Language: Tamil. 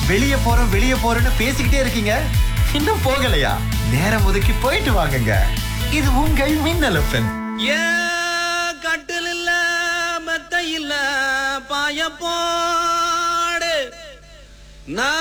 வெளிய போறோம்னு பேசிக்கிட்டே இருக்கீங்க, இன்னும் போகலையா? நேரம் ஒதுக்கி போயிட்டு வாங்குங்க. இது உங்கள் மின்னல் எஃப்எம். கட்டில் இல்ல மெத்த இல்ல பாய போடு.